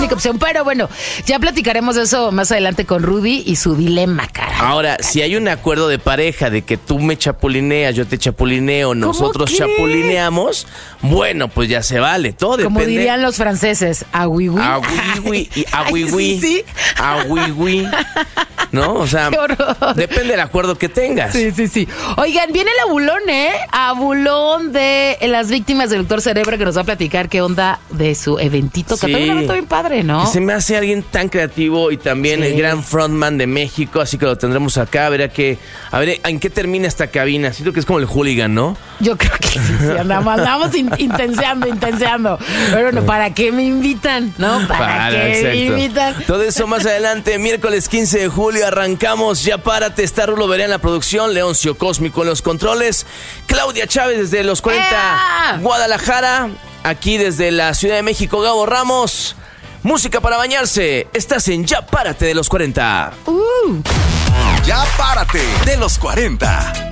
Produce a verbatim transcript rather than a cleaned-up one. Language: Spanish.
única opción. Pero bueno, ya platicaremos de eso más adelante con Rudy y su dilema, cara. Ahora, si hay un acuerdo de pareja de que tú me chapulineas, yo te chapulineo, nosotros chapulineamos, bueno, pues ya se vale, todo depende. Como dirían los franceses, awiwi. Awiwi y awiwi. Sí, sí. Awiwi. ¿No? O sea, depende del acuerdo que tengas. Sí, sí, sí. Oigan, viene el abulón, ¿eh? Abulón de las víctimas del doctor Cerebro, que nos va a platicar qué onda de su eventito, que Sí. también un evento bien padre, ¿no? Que se me hace alguien tan creativo y también Sí. el gran frontman de México, así que lo tendremos acá, a ver a qué, a ver en qué termina esta cabina. Siento que es como el hooligan, ¿no? Yo creo que sí, sí, andamos, andamos in- intenseando, intenseando. Pero bueno, ¿para qué me invitan? ¿No? ¿Para, Para, qué exacto. me invitan? Todo eso más adelante, miércoles quince de julio, arrancamos. Ya párate, está Rulo Berea en la producción, Leoncio Cósmico en los controles, Claudia Chávez desde los cuarenta, ¡Ea! Guadalajara, aquí desde la Ciudad de México, Gabo Ramos. Música para bañarse. Estás en Ya Párate de los cuarenta. Uh. Ya Párate de los cuarenta.